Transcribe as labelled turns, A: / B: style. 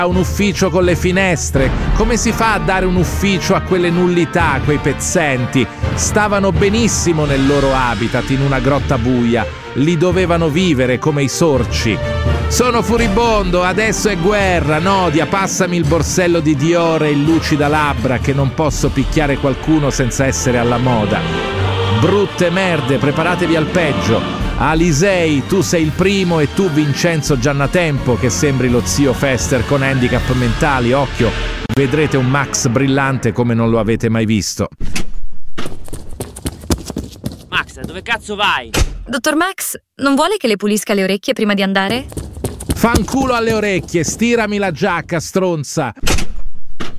A: un ufficio con le finestre. Come si fa a dare un ufficio a quelle nullità, a quei pezzenti? Stavano benissimo nel loro habitat, in una grotta buia. Li dovevano vivere come i sorci. Sono furibondo, adesso è guerra. Nodia, passami il borsello di Dior e il lucida labbra, che non posso picchiare qualcuno senza essere alla moda. Brutte merde, preparatevi al peggio. Alisei, tu sei il primo, e tu Vincenzo Giannatempo, che sembri lo zio Fester con handicap mentali. Occhio, vedrete un Max brillante come non lo avete mai visto.
B: Max, dove cazzo vai?
C: Dottor Max, non vuole che le pulisca le orecchie prima di andare?
A: Fanculo alle orecchie, stirami la giacca, stronza.